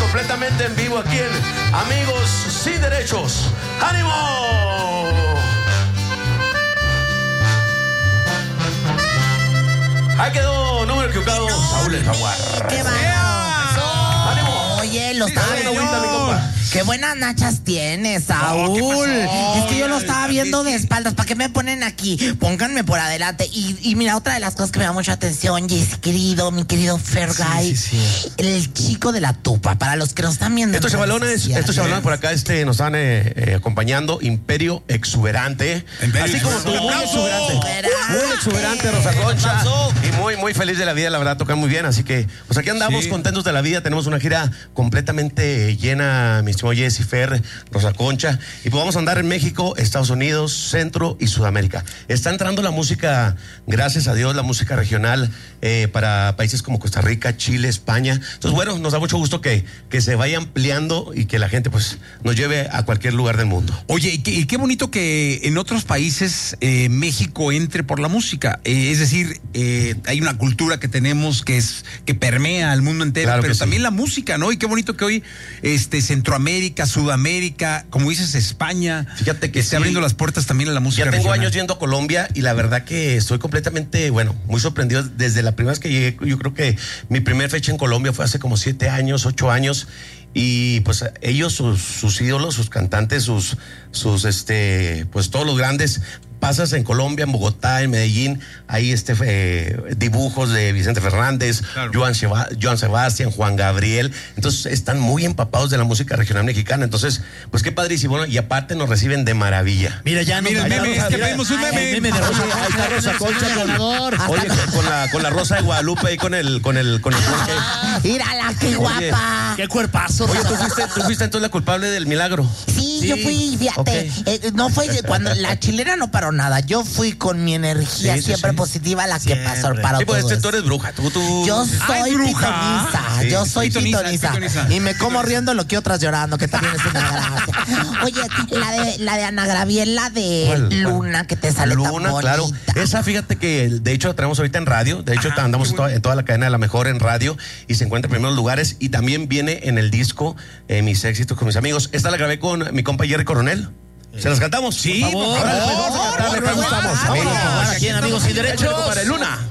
completamente en vivo aquí en Amigos Sin Derechos. ¡Ánimo! Ahí quedó, número equivocado, Saúl el Jaguar. ¡Qué ¡Ánimo! Oye, lo estaba viendo. Mi compa. Qué buenas nachas tienes, Saúl. Es que yo lo estaba viendo de espaldas. ¿Para qué me ponen aquí? Pónganme por adelante. Y mira, otra de las cosas que me da mucha atención, Jesse, querido, mi querido Fergay. El chico de la tupa. Para los que nos están viendo. Estos chavalones por acá nos están acompañando. Imperio Exuberante. Así como tú, muy exuberante. Muy exuberante, Rosa Concha. Y muy, muy feliz de la vida, la verdad, tocan muy bien. Así que, pues aquí andamos contentos de la vida. Tenemos una gira completamente llena, mi estimado Jesse, Fer, Rosa Concha. Y pues vamos a andar en México, Estados Unidos, Centro y Sudamérica. Está entrando la música, gracias a Dios, la música regional para países como Costa Rica, Chile, España. Entonces, bueno, nos da mucho gusto que se vaya ampliando y que la gente pues nos lleve a cualquier lugar del mundo. Oye, y qué bonito que en otros países México entre por la música. Es decir, hay una cultura que tenemos que permea al mundo entero, Claro pero que también sí. la música, ¿no? Y qué bonito que hoy Centroamérica, Sudamérica, como dices, España, Fíjate que esté sí. abriendo las puertas también a la música Ya tengo regional. años yendo a Colombia y la verdad que estoy completamente, muy sorprendido desde la primera vez que llegué. Yo creo que mi primera fecha en Colombia fue hace como 7 años, 8 años. Y pues ellos, sus ídolos, sus cantantes, pues todos los grandes. Pasas en Colombia, en Bogotá, en Medellín, hay dibujos de Vicente Fernández, Claro. Joan Sebastián, Juan Gabriel. Entonces están muy empapados de la música regional mexicana. Entonces, pues qué padrísimo. Y aparte nos reciben de maravilla. Mira, ya Mira el meme, es que pedimos un meme. El meme de Rosa. Ahí está Rosa Concha ganador. Oye, con la Rosa de Guadalupe ahí con el Mírala, qué guapa. Qué cuerpazo. Oye, ¿tú fuiste entonces la culpable del milagro? Sí, yo fui, fíjate. No fue cuando la chilena no paró nada. Yo fui con mi energía siempre positiva, la que pasó para Sí, pues todo tú eres bruja. Tú. Yo soy bruja. pitoniza, Sí. yo soy Pitoniza, pitoniza. pitoniza. Y me como riendo lo que otras llorando, que también es una gracia. Oye, la de Ana Gabriel, la de ¿Cuál? Luna, que te sale tan Luna, bonita. claro. Esa, fíjate que de hecho la tenemos ahorita en radio. De hecho, andamos en toda la cadena de La Mejor en radio y se encuentra en primeros lugares. Y también viene en el disco Mis éxitos con mis amigos. Esta la grabé con mi compa Jerry Coronel. ¿Se las cantamos? Sí, por favor. Ahora, pues, vamos a cantarle, Por favor. vamos. Vamos. Aquí en Amigos Sin Derechos. Para Luna.